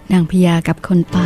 นางพญากับคนป่า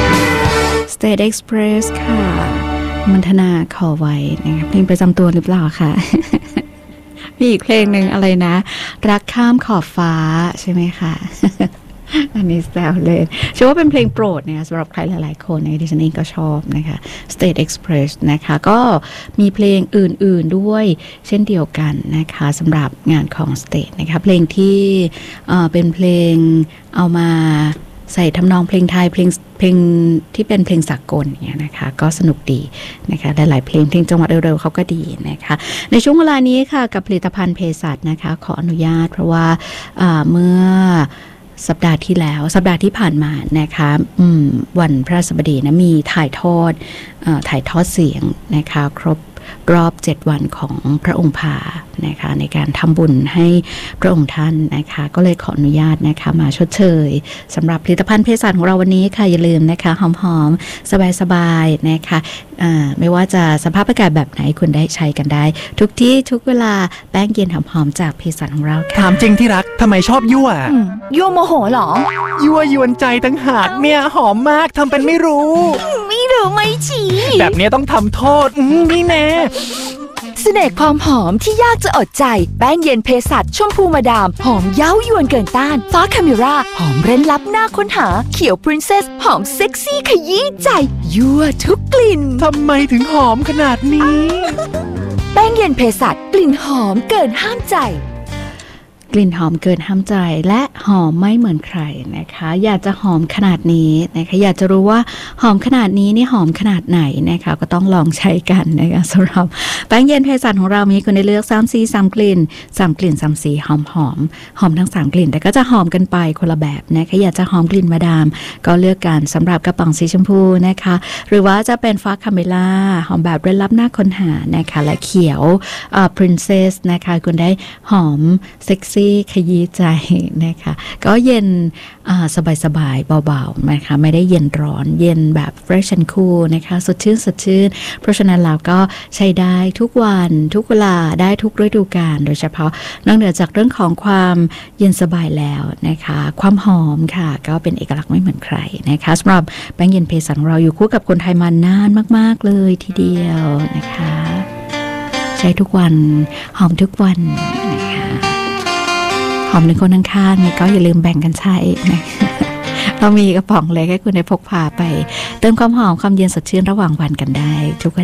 State Express ค่ะมันธนาขอไว้นะคะเพลงประจำตัวหรือเปล่าคะ มีอีกเพลงหนึ่งอะไรนะรักข้ามขอบฟ้าใช่ไหมคะ อันนี้แซวเลยเชื่อว่าเป็นเพลงโปรดเนี่ยสำหรับใครหลายๆคนในดิฉันเองก็ชอบนะคะ State Express นะคะก็มีเพลงอื่นๆด้วยเช่นเดียวกันนะคะสำหรับงานของ State นะคะเพลงที่เป็นเพลงเอามาใส่ทำนองเพลงไทยเพลงที่เป็นเพลงสากลเนี่ยนะคะก็สนุกดีนะคะหลายๆเพลงจังหวัดเร็วๆเขาก็ดีนะคะในช่วงเวลานี้ค่ะกับผลิตภัณฑ์เภสัชนะคะขออนุญาตเพราะว่าเมื่อสัปดาห์ที่ผ่านมานะคะวันพระศัสบดีนะมีถ่ายทอดเสียงนะคะครบรอบ7วันของพระองค์พานะคะในการทำบุญให้พระองค์ท่านนะคะก็เลยขออนุญาตนะคะมาชดเชยสำหรับผลิตภัณฑ์เภสัชของเราวันนี้ค่ะอย่าลืมนะคะหอมๆสบายๆนะคะไม่ว่าจะสภาพอากาศแบบไหนคุณได้ใช้กันได้ทุกที่ทุกเวลาแป้งเย็นหอมๆจากเภสัชของเราค่ะถามจริงที่รักทำไมชอบยั่วโมโหหรอยั่วยวนใจตั้งหากเนี่ยหอมมากทำเป็นไม่รู้ไม่ฉี่แบบนี้ต้องทำโทษนี่แน่เสน่ห์ความหอมที่ยากจะอดใจแป้งเย็นเภสัชชมพูมาดามหอมเย้ายวนเกินต้านฟ้าคาเมราหอมเร้นลับน่าค้นหาเขียวพรินเซสหอมเซ็กซี่ขยี้ใจยั่วทุกกลิ่นทำไมถึงหอมขนาดนี้แป้งเย็นเภสัชกลิ่นหอมเกินห้ามใจกลิ่นหอมเกินห้ามใจและหอมไม่เหมือนใครนะคะอยากจะหอมขนาดนี้นะคะอยากจะรู้ว่าหอมขนาดนี้นี่หอมขนาดไหนนะคะก็ต้องลองใช้กันนะคะสำหรับแป้งเย็นเภสัชของเรามีคุณได้เลือก3 สี3 กลิ่น3 กลิ่น3 สีหอมทั้ง3 กลิ่นแต่ก็จะหอมกันไปคนละแบบนะคะอยากจะหอมกลิ่นมาดามก็เลือกกันสำหรับกระป๋องสีชมพูนะคะหรือว่าจะเป็นฟ้าคาเมล่าหอมแบบเร้นลับน่าค้นหานะคะและเขียวพรินเซสนะคะคุณได้หอมเซ็กซี่ขยี้ใจนะคะก็เย็นสบายๆเบาๆนะคะไม่ได้เย็นร้อนเย็นแบบ fresh and cool นะคะสดชื่นเพราะฉะนั้นเราก็ใช้ได้ทุกวันทุกเวลาได้ทุกฤดูกาลโดยเฉพาะนอกเหนือจากเรื่องของความเย็นสบายแล้วนะคะความหอมค่ะก็เป็นเอกลักษณ์ไม่เหมือนใครนะคะสำหรับแป้งเย็นเภสัชของเราอยู่คู่กับคนไทยมานานมากๆเลยทีเดียวนะคะใช้ทุกวันหอมทุกวันนะคะหอมในคนข้างๆนี่ก็อย่าลืมแบ่งกันใช้นะเรามีกระป๋องเล็กให้คุณได้พกพาไปเติมความหอมความเย็นสดชื่นระหว่างวันกันได้ทุกเว